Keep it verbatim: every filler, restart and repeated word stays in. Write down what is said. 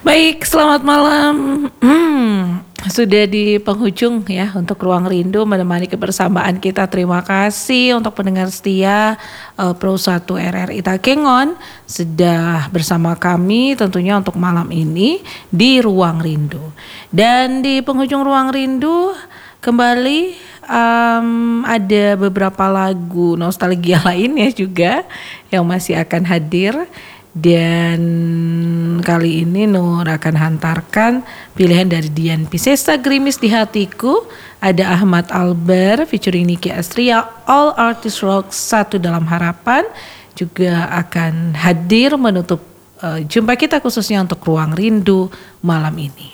Baik, selamat malam. Hmm, sudah di penghujung ya untuk Ruang Rindu menemani kebersamaan kita. Terima kasih untuk pendengar setia uh, Pro satu R R I Takengon sudah bersama kami tentunya untuk malam ini di Ruang Rindu. Dan di penghujung Ruang Rindu kembali um, ada beberapa lagu nostalgia lainnya juga yang masih akan hadir. Dan kali ini Nur akan hantarkan pilihan dari Dian Piscesa, Gerimis di Hatiku. Ada Ahmad Albar featuring Nicky Astria, All Artist Rock, Satu Dalam Harapan. Juga akan hadir menutup uh, jumpa kita khususnya untuk Ruang Rindu malam ini.